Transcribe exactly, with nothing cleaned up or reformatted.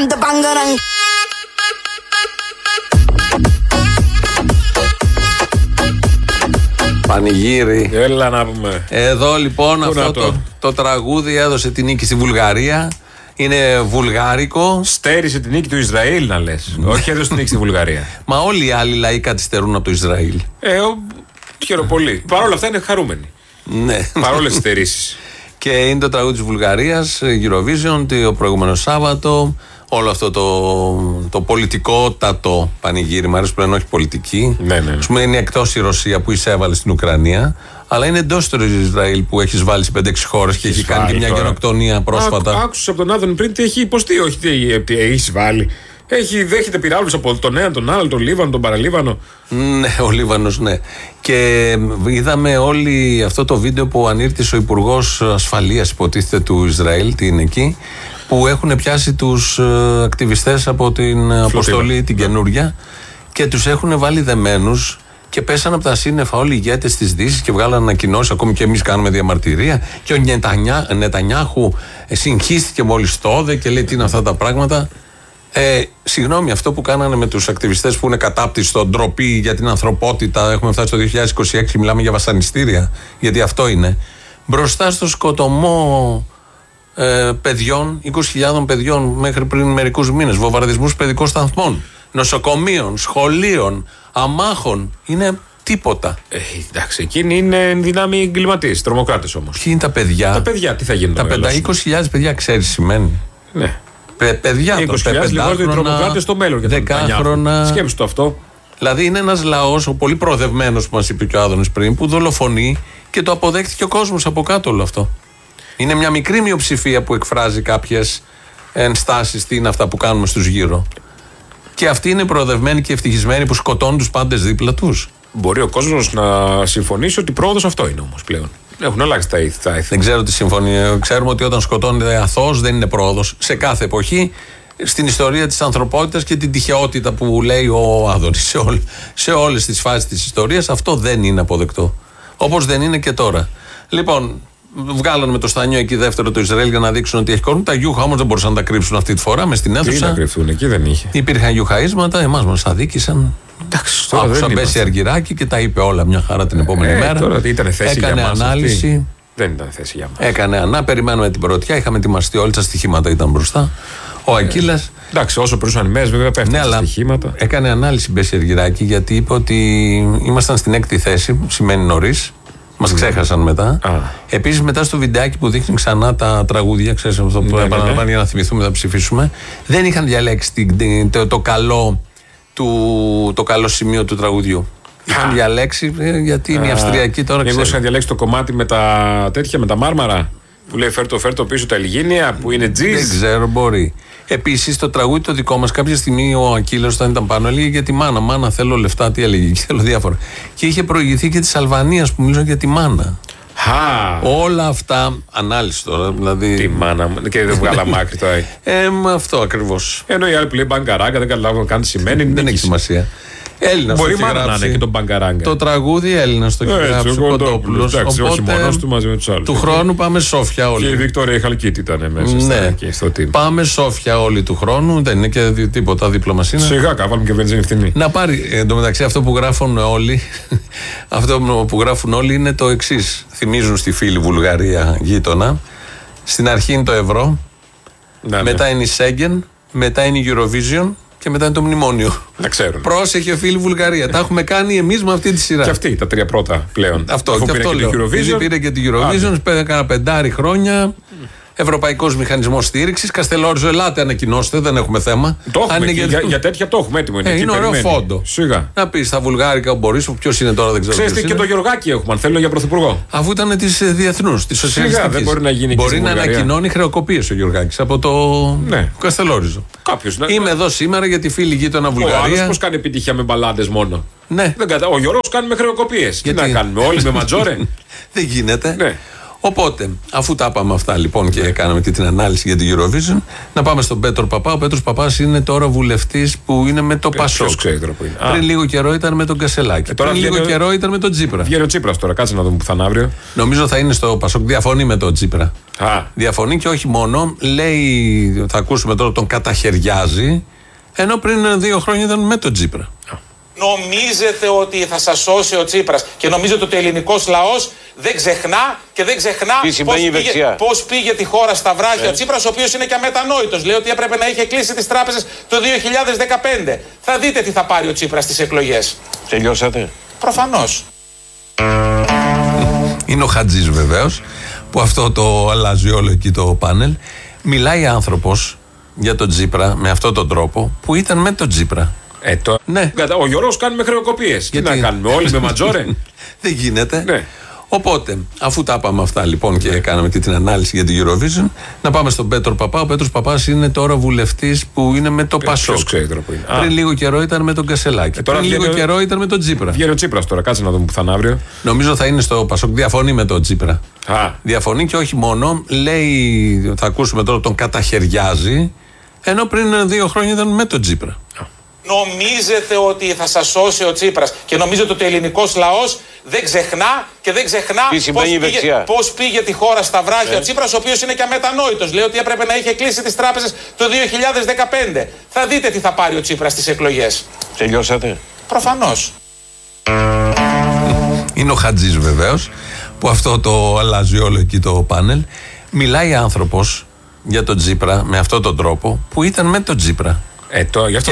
the bangarang. Πανηγύρι. Έλα να πούμε. Εδώ λοιπόν Πού αυτό το, το τραγούδι έδωσε τη νίκη στη Βουλγαρία. Είναι βουλγάρικο. Στέρισε την νίκη του Ισραήλ, να λες. Όχι, έδωσε την νίκη στη Βουλγαρία. Μα όλοι οι άλλοι λαοί καθυστερούν από το Ισραήλ. Ε, ο... χαίρομαι πολύ. Παρ' όλα αυτά είναι χαρούμενοι. Ναι. Παρόλες τις στερήσεις. Και είναι το τραγούδι της Βουλγαρίας, Eurovision, το προηγούμενο Σάββατο. Όλο αυτό το, το πολιτικότατο πανηγύρι, μου αρέσει που λένε όχι πολιτική. Ναι, ναι. Ας πούμε είναι εκτός η Ρωσία που εισέβαλε στην Ουκρανία, αλλά είναι εντός του Ισραήλ που έχει βάλει σε πέντε έξι χώρες και έχει κάνει και μια τώρα γενοκτονία πρόσφατα. Ά, άκουσες από τον Άδωνη πριν τι έχει υποστεί, όχι τι, τι έχει βάλει. Έχει, δέχεται πυράβλους από τον ένα, τον άλλο, τον Λίβανο, τον Παραλίβανο. Ναι, ο Λίβανος, ναι. Και είδαμε όλοι αυτό το βίντεο που ανήρτησε ο Υπουργός Ασφαλείας, υποτίθεται, του Ισραήλ, τι είναι εκεί, που έχουν πιάσει τους ε, ακτιβιστές από την αποστολή την καινούρια και τους έχουν βάλει δεμένους και πέσανε από τα σύννεφα όλοι οι ηγέτες της Δύσης και βγάλαν ανακοινώσεις, ακόμη και εμείς κάνουμε διαμαρτυρία, και ο Νετανιά, Νετανιάχου ε, συγχύστηκε μόλις τόδε και λέει τι είναι αυτά τα πράγματα. Ε, συγγνώμη, αυτό που κάνανε με τους ακτιβιστές που είναι κατάπτυστο, ντροπή για την ανθρωπότητα, έχουμε φτάσει το δύο χιλιάδες είκοσι έξι, μιλάμε για βασανιστήρια, γιατί αυτό είναι, μπροστά στο σκοτωμό ε, παιδιών, είκοσι χιλιάδες παιδιών μέχρι πριν μερικούς μήνες, βομβαρδισμούς παιδικών σταθμών, νοσοκομείων, σχολείων, αμάχων, είναι τίποτα. Ε, εντάξει, εκείνοι είναι δυνάμοι εγκληματίες, τρομοκράτες όμως. Ποιοι είναι τα παιδιά? Τα παιδιά, τι θα γίνουν? Τα παιδιά, είκοσι χιλιάδες παιδιά, ξέρεις σημαίνει. Ναι. Παι, παιδιά, είκοσι χιλιάδες λιγότεροι τρομοκράτες στο μέλλον. δεκάχρονα. Σκέψου το αυτό. Δηλαδή είναι ένας λαός, ο πολύ προοδευμένος που μας είπε και ο Άδωνης πριν, που δολοφονεί και το αποδέχτηκε ο κόσμος από κάτω όλο αυτό. Είναι μια μικρή μειοψηφία που εκφράζει κάποιες ενστάσεις, τι είναι αυτά που κάνουμε στους γύρω. Και αυτοί είναι προοδευμένοι και ευτυχισμένοι που σκοτώνουν τους πάντες δίπλα τους. Μπορεί ο κόσμος να συμφωνήσει ότι πρόοδος αυτό είναι όμως πλέον. Έχουν αλλάξει τα ήθη. Δεν ξέρω τι συμφωνεί. Ξέρουμε ότι όταν σκοτώνεται αθώος δεν είναι πρόοδος. Σε κάθε εποχή, στην ιστορία της ανθρωπότητας και την τυχαιότητα που λέει ο Άδωνης, σε, όλ, σε όλες τις φάσεις της ιστορίας, αυτό δεν είναι αποδεκτό. Όπως δεν είναι και τώρα. Λοιπόν, βγάλανε με το στάνιο εκεί δεύτερο το Ισραήλ για να δείξουν ότι έχει κόσμο. Τα γιούχα όμως δεν μπορούσαν να τα κρύψουν αυτή τη φορά μες στην αίθουσα. Τι να κρυφθούν, εκεί δεν είχε. Υπήρχαν γιουχαίσματα, εμάς μας αδίκησαν. Εντάξει, τώρα άκουσα Μπέση Αργυράκη και τα είπε όλα μια χαρά την επόμενη ε, μέρα. Τώρα ήταν θέση έκανε για μας ανάλυση. Αυτή. Δεν ήταν θέση για μας. Έκανε ανά, περιμένουμε την πρωτιά. Είχαμε ετοιμαστεί όλοι, τα στοιχήματα ήταν μπροστά. Ο Ακύλας. Ε, εντάξει, όσο περνούσαν οι μέρες, βέβαια πέφτουν ναι, τα στοιχήματα. Έκανε ανάλυση Μπέση Αργυράκη γιατί είπε ότι ήμασταν στην έκτη θέση, σημαίνει νωρίς. Μας mm. ξέχασαν μετά. Ah. Επίσης, μετά στο βιντεάκι που δείχνει ξανά τα τραγούδια, ξέρεις αυτό που ναι, επαναλαμβάνει ναι, ναι. για να θυμηθούμε, θα ψηφίσουμε. Δεν είχαν διαλέξει το, το, καλό, του, το καλό σημείο του τραγουδιού. Ah. Είχαν διαλέξει, γιατί είναι ah. η Αυστριακή τώρα. Μήπως είχαν διαλέξει το κομμάτι με τα τέτοια, με τα μάρμαρα. Που λέει φέρτο, φέρτο πίσω τα Ελγίνια, που είναι τζιζ. Δεν ξέρω, μπορεί. Επίσης, το τραγούδι το δικό μας, κάποια στιγμή ο Ακύλος, όταν ήταν πάνω, έλεγε για τη μάνα. Μάνα, θέλω λεφτά, τι έλεγε, θέλω διάφορα. Και είχε προηγηθεί και της Αλβανίας που μίλησε για τη μάνα. Χα. Όλα αυτά, ανάλυση τώρα. Δηλαδή... Τη μάνα μου, και δεν βγάλα άκρη τώρα. Ε, αυτό ακριβώς. Ενώ οι άλλοι που λέει μπαγκαράγκα, δεν καταλάβω καν τι σημαίνει. Δεν έχει σημασία. Έλληνας μπορεί το μάλλον να είναι και τον μπαγκαράγκα. Το τραγούδι Έλληνας το έχει γράψει ο Κοντόπουλος. Εντάξει, όχι μόνος του, μαζί με τους άλλους. Του χρόνου πάμε Σόφια όλοι. Και η Βικτόρια Χαλκίτη ήταν μέσα ναι. στο team. Πάμε Σόφια όλοι του χρόνου. Δεν είναι και τίποτα δίπλα μας είναι. Σιγά καβάλουμε και βενζίνη φθηνή. Να πάρει εντωμεταξύ αυτό που γράφουν όλοι. Αυτό που γράφουν όλοι είναι το εξής. Θυμίζουν στη φίλη Βουλγαρία γείτονα. Στην αρχή είναι το ευρώ. Να, μετά ναι. είναι η Σέγγεν. Μετά είναι η Eurovision. Και μετά είναι το μνημόνιο. Να ξέρουν. Πρόσεχε, φίλοι Βουλγαρία. Τα έχουμε κάνει εμείς με αυτή τη σειρά. Και αυτή τα τρία πρώτα πλέον. Αυτό Αφού και πήρε αυτό και λέω. Ήδη πήρε και την Eurovision. Έκανα πεντάρι χρόνια. Ευρωπαϊκός Μηχανισμός Στήριξης. Καστελόριζο, ελάτε, ανακοινώστε, δεν έχουμε θέμα. Το έχουμε. Για, για, για τέτοια το έχουμε έτοιμο. Είναι, ε, είναι ωραίο φόντο. Σιγά. Να πει στα βουλγάρικα ο Μπορίσοφ, ποιο είναι τώρα, δεν ξέρω. Ξέρετε και το Γεωργάκη έχουμε, αν θέλουν για πρωθυπουργό. Αφού ήταν τη διεθνού, τη σοσιαλιστική. Δεν μπορεί να γίνει. Μπορεί να ανακοινώνει χρεοκοπίες ο Γεωργάκης από το ναι. Καστελόριζο. Κάποιος, ναι. Είμαι εδώ σήμερα γιατί φίλοι γείτονα Βουλγαρία. Ο άλλος πώς κάνει επιτυχία με μπαλάντες μόνο. Ναι. Δεν κατα... Ο Γιώργος κάνει με χρεοκοπίες. Τι να κάνουμε, όλοι με ματζόρε. Δεν γίνεται. Ναι. Οπότε, αφού τα είπαμε αυτά λοιπόν και κάναμε και την ανάλυση για την Eurovision, να πάμε στον Πέτρο Παπά. Ο Πέτρος Παπάς είναι τώρα βουλευτής που είναι με το Πασόκ. Ποιος ξέρει τώρα που είναι. Πριν Α. λίγο καιρό ήταν με τον Κασελάκη. Ε, τώρα Πριν βγαίνει... λίγο καιρό ήταν με τον Τσίπρα. Βγαίνει ο Τσίπρας τώρα, κάτσε να δούμε που θα είναι αύριο. Νομίζω θα είναι στο Πασόκ. Διαφωνεί με τον Τσίπρα. Α. Διαφωνεί και όχι μόνο. Λέει, θα ακούσουμε τώρα, τον καταχαιριάζει. Ενώ πριν δύο χρόνια ήταν με τον Τσίπρα. Νομίζετε ότι θα σας σώσει ο Τσίπρας και νομίζετε ότι ο ελληνικός λαός δεν ξεχνά και δεν ξεχνά πώς πήγε, πώς πήγε τη χώρα στα βράχια ε. ο Τσίπρας, ο οποίος είναι και αμετανόητος. Λέει ότι έπρεπε να είχε κλείσει τις τράπεζες το δύο χιλιάδες δεκαπέντε. Θα δείτε τι θα πάρει ο Τσίπρας στις εκλογές. Τελειώσατε. Προφανώς. Είναι ο Χατζής βεβαίως, που αυτό το αλλάζει όλο εκεί το πάνελ. Μιλάει άνθρωπος για τον Τσίπρα με αυτόν τον τρόπο που ήταν με τον Τσίπρα. Ε, το... Ναι. Ο Γιώργος κάνει με χρεοκοπίες. Τι να κάνουμε, όλοι με ματζόρε. Δεν γίνεται. Ναι. Οπότε, αφού τα είπαμε αυτά λοιπόν και κάναμε και την ανάλυση για την Eurovision, να πάμε στον Πέτρο Παπά. Ο Πέτρος Παπάς είναι τώρα βουλευτής που είναι με το Ε, Πασόκ. ποιος ξέρει τώρα που είναι. Πριν Α. λίγο καιρό ήταν με τον Κασελάκη. Ε, τώρα Πριν λίγο βγαίνει... καιρό ήταν με τον Τσίπρα. Βγαίνει ο Τσίπρας τώρα, κάτσε να δούμε που θα είναι αύριο. Νομίζω θα είναι στο Πασόκ. Διαφωνεί με τον Τσίπρα. Α. Διαφωνεί και όχι μόνο. Λέει, θα ακούσουμε τώρα, τον καταχαιριάζει. Ενώ πριν δύο χρόνια ήταν με τον Τσίπρα. Νομίζετε ότι θα σας σώσει ο Τσίπρας και νομίζετε ότι ο ελληνικός λαός δεν ξεχνά και δεν ξεχνά πώς πήγε, πώς πήγε τη χώρα στα βράχια ε. ο Τσίπρας, ο οποίος είναι και αμετανόητος. Λέει ότι έπρεπε να είχε κλείσει τις τράπεζες το δύο χιλιάδες δεκαπέντε. Θα δείτε τι θα πάρει ο Τσίπρας στις εκλογές. Τελειώσατε. Προφανώς. Είναι ο Χατζής βεβαίως, που αυτό το αλλάζει όλο εκεί το πάνελ. Μιλάει άνθρωπος για τον Τσίπρα με αυτόν τον τρόπο που ήταν με τον Τσίπρα. Ε, το, γι' αυτό